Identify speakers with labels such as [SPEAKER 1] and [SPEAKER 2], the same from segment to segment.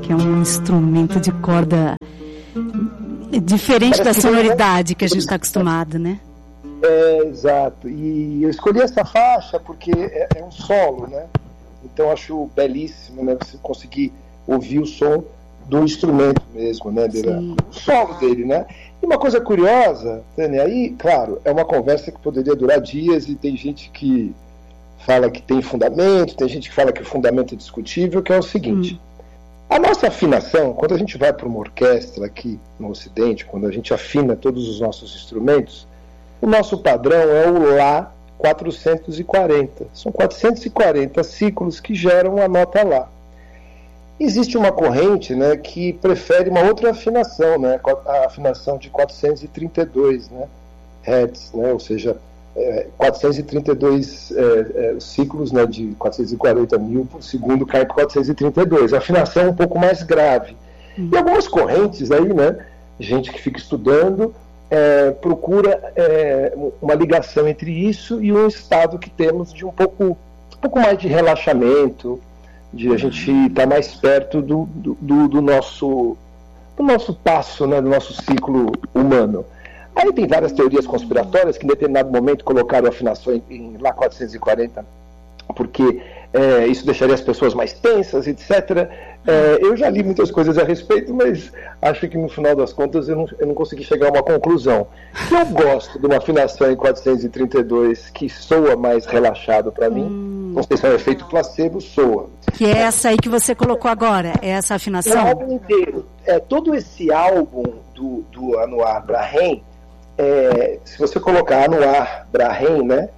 [SPEAKER 1] Que é um instrumento de corda diferente da sonoridade que a gente está acostumado, né?
[SPEAKER 2] Exato. E eu escolhi essa faixa porque é um solo, né? Então acho belíssimo, né? Você conseguir ouvir o som do instrumento mesmo, né? O solo dele, né? E uma coisa curiosa, Tânia, aí, claro, é uma conversa que poderia durar dias e tem gente que fala que tem fundamento, tem gente que fala que o fundamento é discutível, que é o seguinte. A nossa afinação, quando a gente vai para uma orquestra aqui no Ocidente, quando a gente afina todos os nossos instrumentos, o nosso padrão é o Lá 440. São 440 ciclos que geram a nota Lá. Existe uma corrente, né, que prefere uma outra afinação, né, a afinação de 432, né, Hz, né, ou seja, 432 ciclos, né, de 440 mil por segundo cai para 432. A afinação é um pouco mais grave. E algumas correntes aí, né, gente que fica estudando, procura uma ligação entre isso e um estado que temos de um pouco mais de relaxamento, de a gente estar mais perto do nosso passo, né, do nosso ciclo humano. Aí tem várias teorias conspiratórias que em determinado momento colocaram a afinação em Lá 440, porque isso deixaria as pessoas mais tensas, etc. Eu já li muitas coisas a respeito, mas acho que no final das contas eu não consegui chegar a uma conclusão. Eu gosto de uma afinação em 432 que soa mais relaxado para mim. Não sei se é um efeito placebo, soa.
[SPEAKER 1] Que é essa aí que você colocou agora, é essa afinação?
[SPEAKER 2] O álbum inteiro. Todo esse álbum do Anouar Brahim, se você colocar Anouar Brahim, né?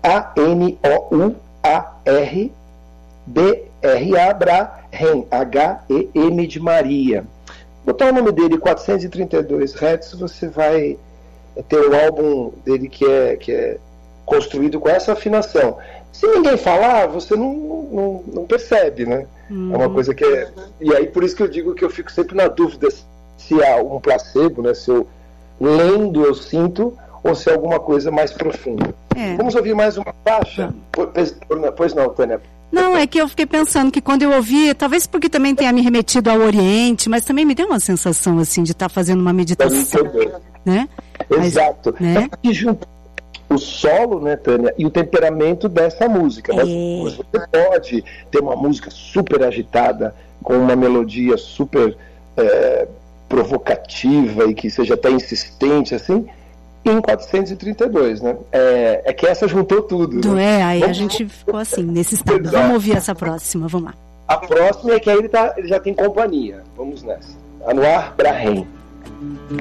[SPEAKER 2] A-N-O-U-A-R B-R-A Brahim, H-E-M de Maria. Botar o nome dele 432 Hz, você vai ter um álbum dele que é construído com essa afinação. Se ninguém falar, você não percebe, né? É uma coisa que é... E aí por isso que eu digo que eu fico sempre na dúvida se há um placebo, né? Se eu lendo eu sinto ou se é alguma coisa mais profunda. Vamos ouvir mais uma faixa? Pois não, Tânia.
[SPEAKER 1] Não, é que eu fiquei pensando que quando eu ouvi, talvez porque também tenha me remetido ao Oriente, mas também me deu uma sensação assim de estar fazendo uma meditação, né?
[SPEAKER 2] Exato.
[SPEAKER 1] Né?
[SPEAKER 2] E junto o solo, né, Tânia, e o temperamento dessa música. Mas você pode ter uma música super agitada, com uma melodia super provocativa e que seja até insistente, assim, em 432, né? É que essa juntou tudo.
[SPEAKER 1] Né? Aí a gente ficou assim, nesse estado. Exato. Vamos ouvir essa próxima, vamos lá.
[SPEAKER 2] A próxima é que aí ele já tem companhia. Vamos nessa. Anouar Brahim.